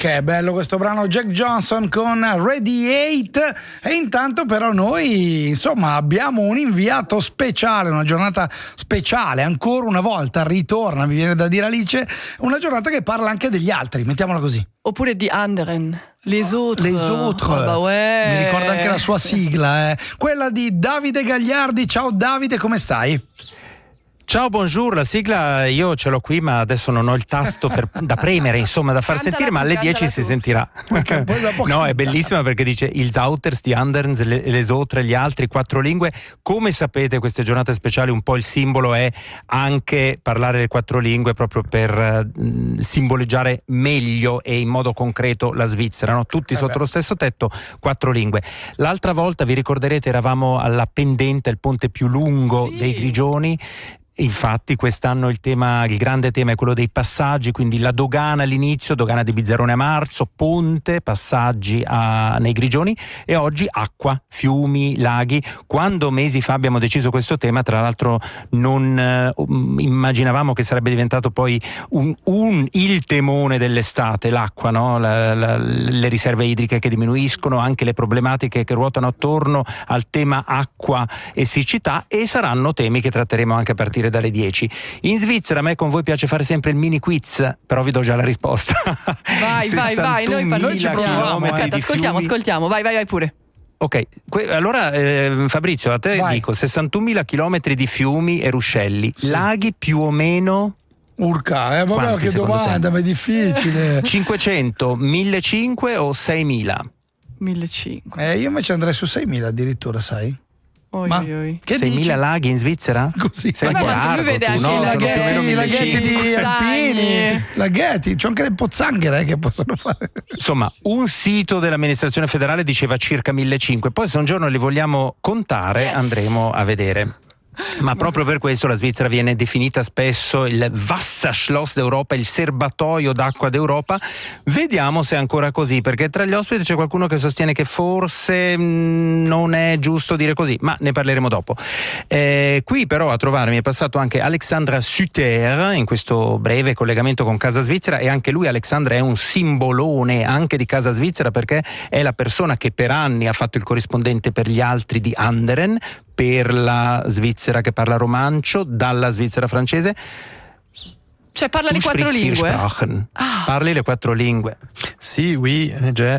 Che bello questo brano, Jack Johnson con Radiate. E intanto però noi insomma abbiamo un inviato speciale, una giornata speciale, ancora una volta ritorna, mi viene da dire Alice, una giornata che parla anche degli altri, mettiamola così. Oppure di anderen, les autres. Les autres. Mi ricorda anche la sua sigla, quella di Davide Gagliardi. Ciao Davide, come stai? Ciao, bonjour, la sigla io ce l'ho qui ma adesso non ho il tasto da premere, insomma da far sentire, ma alle 10 si sentirà. No, è bellissima perché dice ils Auters, die Anderns, les autres, gli altri, 4 lingue. Come sapete queste giornate speciali un po' il simbolo è anche parlare le 4 lingue proprio per simboleggiare meglio e in modo concreto la Svizzera, no? Tutti sotto lo stesso tetto, 4 lingue. L'altra volta vi ricorderete eravamo alla pendente, il ponte più lungo dei Grigioni. Infatti quest'anno il grande tema è quello dei passaggi, quindi la dogana all'inizio, dogana di Bizzarrone a marzo, ponte, passaggi nei Grigioni, e oggi acqua, fiumi, laghi. Quando mesi fa abbiamo deciso questo tema, tra l'altro non immaginavamo che sarebbe diventato poi il temone dell'estate, l'acqua, no? Le riserve idriche che diminuiscono, anche le problematiche che ruotano attorno al tema acqua e siccità, e saranno temi che tratteremo anche a partire dalle 10. In Svizzera a me con voi piace fare sempre il mini quiz, però vi do già la risposta. Vai, noi ci proviamo. Aspetta, ascoltiamo, vai pure. Ok, allora Fabrizio, a te dico 61.000 chilometri di fiumi e ruscelli, laghi più o meno? Urca, vabbè, che domanda, ma è difficile. 500, 1.500 o 6.000? 1.500. Io invece andrei su 6.000 addirittura, sai? Ma che 6.000 laghi in Svizzera? Così. Sei un po' largo, vede anche i laghetti di Alpini, laghetti, c'è anche le pozzanghere che possono fare. Insomma, un sito dell'amministrazione federale diceva circa 1.500, poi se un giorno li vogliamo contare andremo a vedere. Ma proprio per questo la Svizzera viene definita spesso il Wasserschloss d'Europa, il serbatoio d'acqua d'Europa. Vediamo se è ancora così, perché tra gli ospiti c'è qualcuno che sostiene che forse non è giusto dire così, ma ne parleremo dopo. Qui però a trovarmi è passato anche Alexandra Suter in questo breve collegamento con Casa Svizzera, e anche lui, Alexandra, è un simbolone anche di Casa Svizzera, perché è la persona che per anni ha fatto il corrispondente per gli altri di Anderen, per la Svizzera che parla romancio, dalla Svizzera francese. Cioè parla le 4 lingue? Parli le 4 lingue? Sì, oui, già.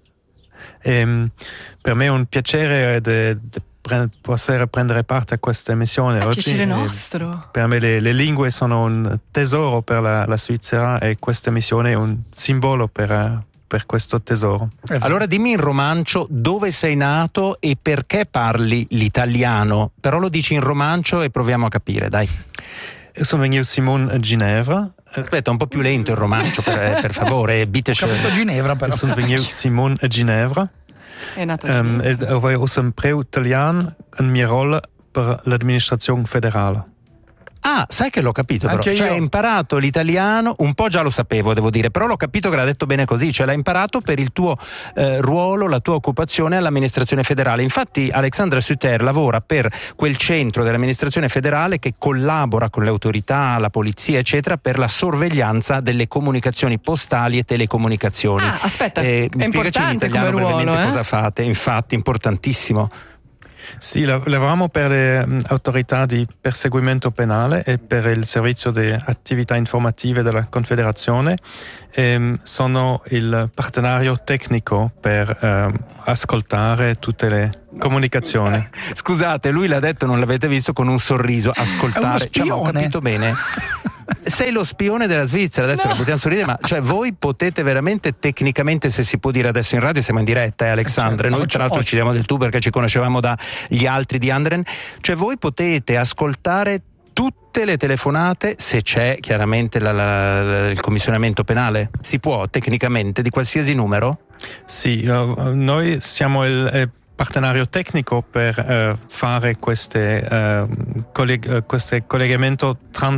Per me è un piacere poter prendere parte a questa emissione oggi. Piacere nostro. Per me le lingue sono un tesoro per la Svizzera, e questa emissione è un simbolo per questo tesoro. Allora dimmi in romancio dove sei nato e perché parli l'italiano, però lo dici in romancio e proviamo a capire, dai. Io sono venuto Simon a Ginevra. Aspetta, un po' più lento il romancio, per favore. Ho capito Ginevra, però. Io sono venuto Simon a Ginevra. È nato a Ginevra. E avevo sempre italiano in mia ruolo per l'amministrazione federale. Ah, sai che l'ho capito però, cioè hai imparato l'italiano, un po' già lo sapevo devo dire, però l'ho capito che l'ha detto bene così, cioè l'hai imparato per il tuo ruolo, la tua occupazione all'amministrazione federale. Infatti Alexandra Suter lavora per quel centro dell'amministrazione federale che collabora con le autorità, la polizia eccetera, per la sorveglianza delle comunicazioni postali e telecomunicazioni. Ah, aspetta, è importante come ruolo, cosa fate, infatti importantissimo. Sì, lavoriamo per le autorità di perseguimento penale e per il servizio di attività informative della Confederazione. Sono il partenario tecnico per ascoltare tutte le comunicazioni. Scusate, lui l'ha detto, non l'avete visto, con un sorriso, ascoltare. Cioè, ho capito bene. Sei lo spione della Svizzera, adesso lo possiamo sorridere, ma cioè voi potete veramente tecnicamente, se si può dire adesso in radio, siamo in diretta, Alexandra, noi tra l'altro ci diamo del tu perché ci conoscevamo dagli altri di Anderen, cioè voi potete ascoltare tutte le telefonate, se c'è chiaramente il commissionamento penale, si può tecnicamente di qualsiasi numero? Sì, noi siamo il partenario tecnico per fare questo collegamento tra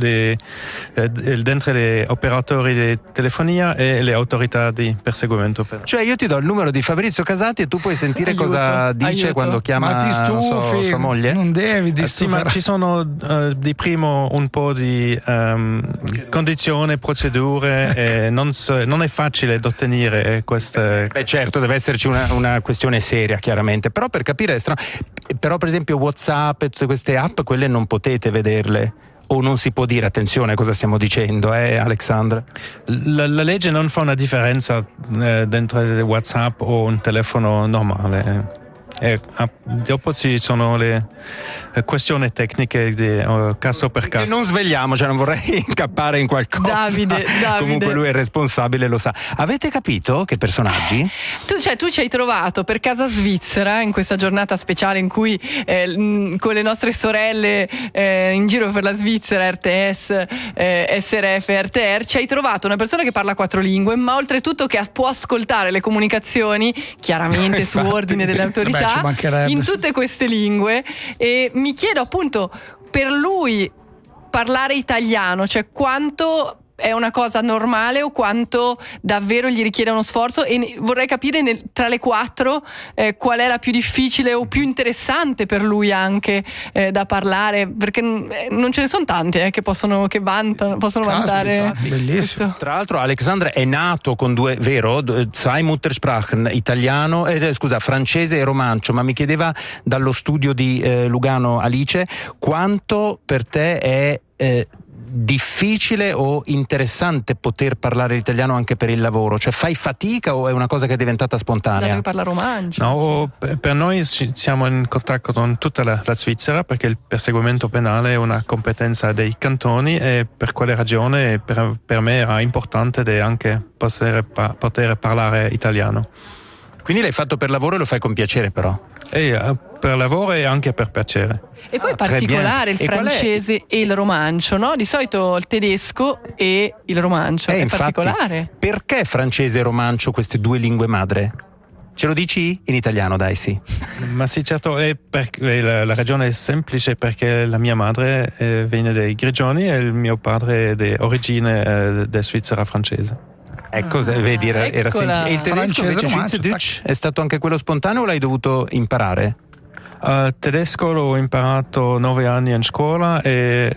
dentro gli operatori di telefonia e le autorità di perseguimento penale. Cioè io ti do il numero di Fabrizio Casati e tu puoi sentire cosa dice quando chiama sua moglie? Non devi sì, ma ci sono di primo un po' di condizioni, procedure e non è facile da ottenere queste. Beh certo, deve esserci una questione seria chiaramente, però per capire però per esempio WhatsApp e tutte queste app, quelle non potete vederle. O non si può dire, attenzione a cosa stiamo dicendo, Alexandra? La legge non fa una differenza dentro WhatsApp o un telefono normale. Dopo ci sono le questioni tecniche di caso per caso. E non svegliamo, cioè non vorrei incappare in qualcosa. Davide. Comunque lui è responsabile, lo sa. Avete capito che personaggi? Tu ci hai trovato per Casa Svizzera in questa giornata speciale in cui con le nostre sorelle in giro per la Svizzera, RTS, SRF, RTR, ci hai trovato una persona che parla 4 lingue, ma oltretutto che può ascoltare le comunicazioni chiaramente su ordine delle autorità in tutte queste lingue. E mi chiedo appunto, per lui parlare italiano, cioè quanto è una cosa normale o quanto davvero gli richiede uno sforzo, e vorrei capire tra le 4 qual è la più difficile o più interessante per lui anche da parlare, perché non ce ne sono tante che possono vantare. Bellissimo. Tra l'altro Alexandre è nato con 2, vero? 2 Muttersprachen, italiano, francese e romancio, ma mi chiedeva dallo studio di Lugano Alice quanto per te è difficile o interessante poter parlare l'italiano anche per il lavoro? Cioè fai fatica o è una cosa che è diventata spontanea? Dato che parla romancio. No, per noi siamo in contatto con tutta la Svizzera, perché il perseguimento penale è una competenza dei cantoni, e per quale ragione per me era importante anche poter parlare italiano. Quindi l'hai fatto per lavoro e lo fai con piacere però? Per lavoro e anche per piacere. E poi è particolare il francese e il romancio, no? Di solito il tedesco e il romancio. È infatti, particolare. Perché francese e romancio, queste 2 lingue madre? Ce lo dici in italiano, dai, sì. Ma sì, certo, la ragione è semplice, perché la mia madre viene dai Grigioni e il mio padre è di origine della Svizzera francese. Ecco, vedi, era semplice. E il tedesco invece è stato anche quello spontaneo o l'hai dovuto imparare? Tedesco l'ho imparato 9 anni in scuola e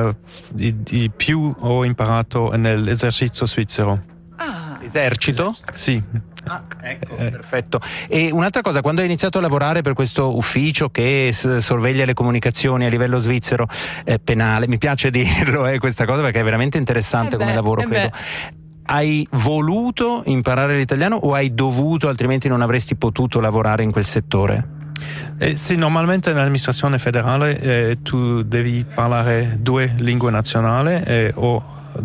di più ho imparato nell'esercizio svizzero. Esercito? Sì. Ecco, perfetto. E un'altra cosa, quando hai iniziato a lavorare per questo ufficio che sorveglia le comunicazioni a livello svizzero penale, mi piace dirlo questa cosa perché è veramente interessante come lavoro, credo. Hai voluto imparare l'italiano o hai dovuto, altrimenti non avresti potuto lavorare in quel settore? Sì, normalmente nell'amministrazione federale tu devi parlare 2 lingue nazionali, o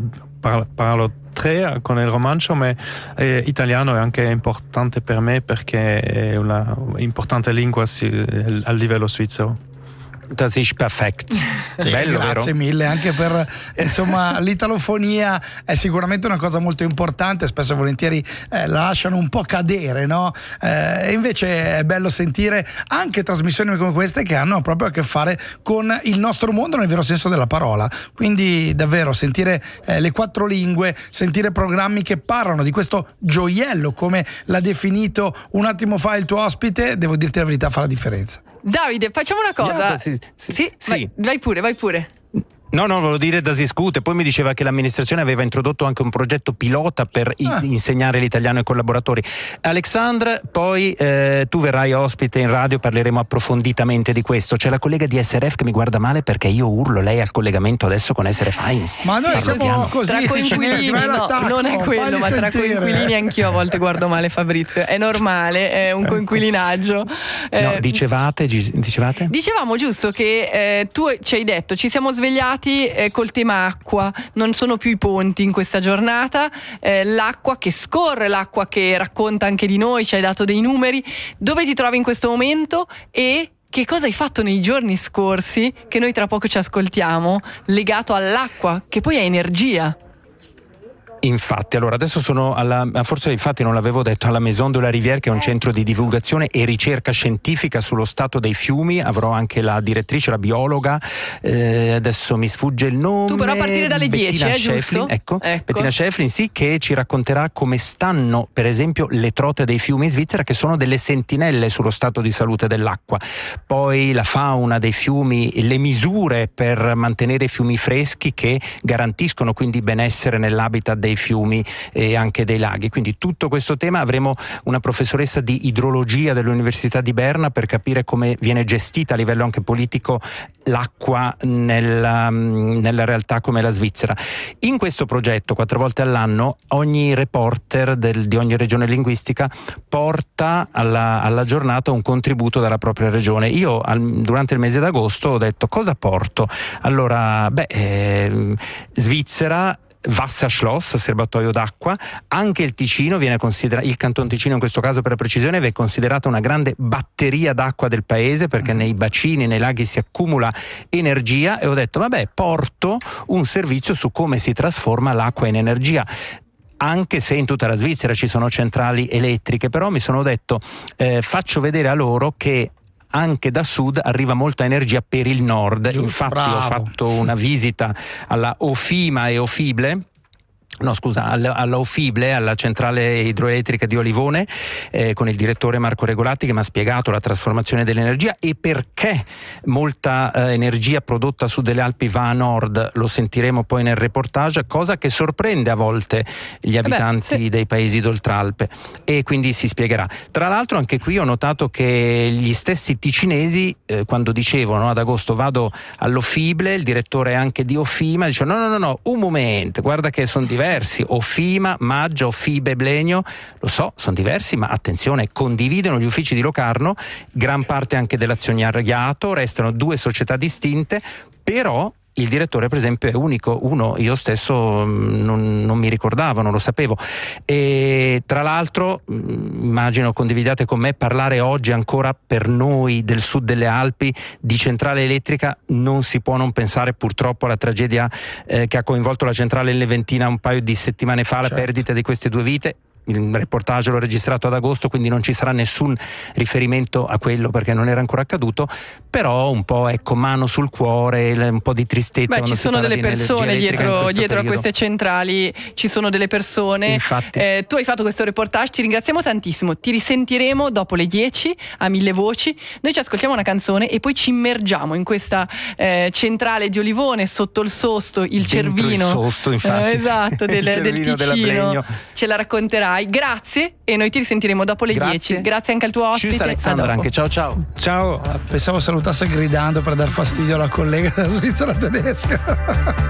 parlo 3 con il romancio, ma italiano è anche importante per me perché è una importante lingua a livello svizzero. Das ist perfekt. Sì, bello, grazie vero? mille anche per l'italofonia è sicuramente una cosa molto importante, spesso e volentieri la lasciano un po' cadere, no? E invece è bello sentire anche trasmissioni come queste che hanno proprio a che fare con il nostro mondo nel vero senso della parola, quindi davvero sentire le 4 lingue, sentire programmi che parlano di questo gioiello come l'ha definito un attimo fa il tuo ospite, devo dirti la verità, fa la differenza. Davide, facciamo una cosa. Sì. Vai pure. No, volevo dire da discute. Poi mi diceva che l'amministrazione aveva introdotto anche un progetto pilota per insegnare l'italiano ai collaboratori. Alexandra, poi tu verrai ospite in radio, parleremo approfonditamente di questo. C'è la collega di SRF che mi guarda male perché io urlo, lei al collegamento adesso con SRF Heinz. Ma noi siamo così, tra coinquilini, non è quello, ma tra coinquilini anch'io a volte guardo male Fabrizio. È normale, è un coinquilinaggio. No, dicevate? Dicevamo giusto che tu ci hai detto, ci siamo svegliati col tema acqua, non sono più i ponti in questa giornata, l'acqua che scorre, l'acqua che racconta anche di noi, ci hai dato dei numeri. Dove ti trovi in questo momento e che cosa hai fatto nei giorni scorsi, che noi tra poco ci ascoltiamo, legato all'acqua, che poi è energia? Infatti, allora adesso sono forse infatti non l'avevo detto, alla Maison de la Rivière, che è un centro di divulgazione e ricerca scientifica sullo stato dei fiumi. Avrò anche la direttrice, la biologa, adesso mi sfugge il nome. Tu però a partire dalle 10, giusto? Ecco. Bettina Schäflin, sì, che ci racconterà come stanno per esempio le trote dei fiumi in Svizzera, che sono delle sentinelle sullo stato di salute dell'acqua. Poi la fauna dei fiumi, le misure per mantenere i fiumi freschi che garantiscono quindi benessere nell'habitat dei fiumi e anche dei laghi. Quindi tutto questo tema. Avremo una professoressa di idrologia dell'Università di Berna per capire come viene gestita a livello anche politico l'acqua nella realtà come la Svizzera. In questo progetto 4 volte all'anno ogni reporter di ogni regione linguistica porta alla giornata un contributo dalla propria regione. Io durante il mese d'agosto ho detto: cosa porto? Allora, Svizzera, Wasserschloss, serbatoio d'acqua. Anche il Ticino viene considerato, il Canton Ticino in questo caso per la precisione, viene considerato una grande batteria d'acqua del paese, perché nei bacini, nei laghi si accumula energia, e ho detto porto un servizio su come si trasforma l'acqua in energia. Anche se in tutta la Svizzera ci sono centrali elettriche, però mi sono detto faccio vedere a loro che anche da sud arriva molta energia per il nord. Giusto, infatti bravo. Ho fatto una visita alla Ofima e Ofible. No, scusa, alla Ofible, alla centrale idroelettrica di Olivone, con il direttore Marco Regolatti, che mi ha spiegato la trasformazione dell'energia e perché molta energia prodotta su delle Alpi va a nord. Lo sentiremo poi nel reportage, cosa che sorprende a volte gli abitanti dei paesi d'Oltralpe, e quindi si spiegherà. Tra l'altro anche qui ho notato che gli stessi ticinesi, quando dicevano ad agosto vado all'Ofible, il direttore anche di Ofima dice no, un momento, guarda che sono diversi. Ofima, Maggia, Ofibe, Blegno, lo so, sono diversi, ma attenzione, condividono gli uffici di Locarno, gran parte anche dell'azionariato, restano 2 società distinte, però il direttore per esempio è unico, io stesso non mi ricordavo, non lo sapevo. E tra l'altro immagino condividiate con me, parlare oggi ancora per noi del sud delle Alpi di centrale elettrica, non si può non pensare purtroppo alla tragedia che ha coinvolto la centrale leventina un paio di settimane fa, la perdita di queste 2 vite. Il reportage l'ho registrato ad agosto, quindi non ci sarà nessun riferimento a quello perché non era ancora accaduto, però un po' mano sul cuore, un po' di tristezza. Ci sono delle persone dietro a queste centrali, ci sono delle persone. Infatti. Tu hai fatto questo reportage, ti ringraziamo tantissimo, ti risentiremo dopo le 10 a 1000 voci. Noi ci ascoltiamo una canzone e poi ci immergiamo in questa centrale di Olivone, sotto il sosto, il cervino. Il sosto, infatti. Esatto, del Ticino. Ce la racconterai. Grazie, e noi ti risentiremo dopo le 10. Grazie anche al tuo ospite. Ciao Alexandra, anche ciao. Pensavo salutasse gridando per dar fastidio alla collega della Svizzera tedesca.